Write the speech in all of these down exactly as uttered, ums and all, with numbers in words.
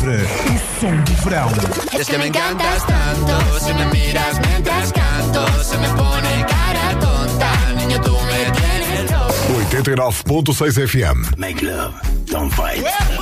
Livre, o som do verão. Es que me encantas tanto, si me miras mientras canto, se me pone cara tonta, niño tú me tienes loco. oitenta e nove ponto seis F M. Make love, don't fight.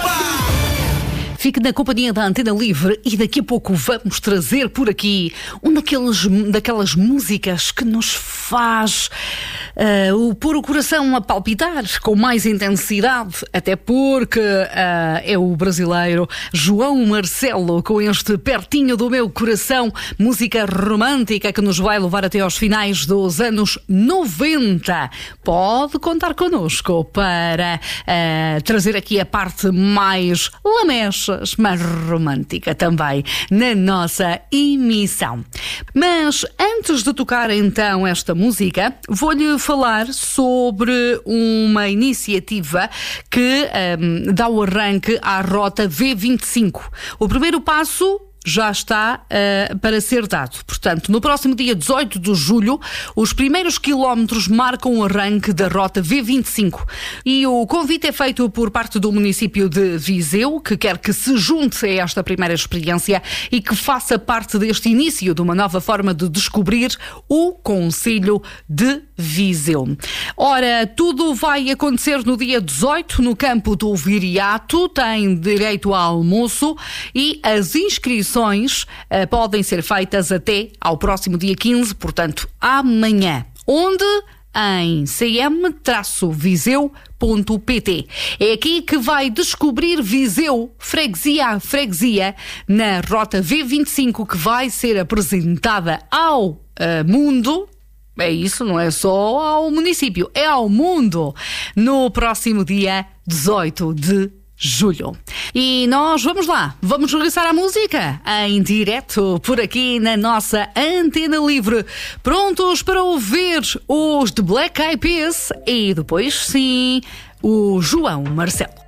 Fique na companhia da Antena Livre e daqui a pouco vamos trazer por aqui uma daquelas, daquelas músicas que nos faz uh, o pôr o coração a palpitar com mais intensidade, até porque uh, é o brasileiro João Marcelo com este Pertinho do Meu Coração, música romântica que nos vai levar até aos finais dos anos noventa. Pode contar connosco para uh, trazer aqui a parte mais lamecha, mas romântica também na nossa emissão. Mas antes de tocar então esta música, vou-lhe falar sobre uma iniciativa que um, dá o arranque à Rota V vinte e cinco. O primeiro passo já está uh, para ser dado. Portanto, no próximo dia dezoito de julho, os primeiros quilómetros marcam o arranque da Rota V vinte e cinco. E o convite é feito por parte do município de Viseu, que quer que se junte a esta primeira experiência e que faça parte deste início de uma nova forma de descobrir o concelho de Viseu. Ora, tudo vai acontecer no dia dezoito, no campo do Viriato, tem direito a almoço e as inscrições Uh, podem ser feitas até ao próximo dia quinze, portanto, amanhã. Onde? Em c m viseu ponto p t. É aqui que vai descobrir Viseu, freguesia a freguesia, na Rota V vinte e cinco, que vai ser apresentada ao uh, mundo. É isso, não é só ao município, é ao mundo, no próximo dia dezoito de julho. E nós vamos lá, vamos regressar à música em direto por aqui na nossa Antena Livre, prontos para ouvir os The Black Eyed Peas e depois sim o João Marcelo.